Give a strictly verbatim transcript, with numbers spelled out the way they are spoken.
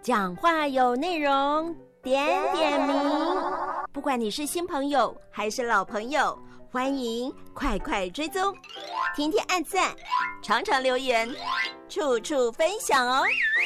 讲话有内容，点点名。不管你是新朋友还是老朋友，欢迎快快追踪，天天按赞，常常留言，处处分享哦。